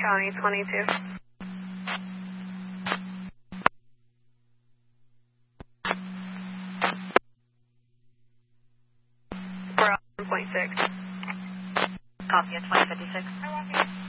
County 22. We're on 1.6. Copy at 2056.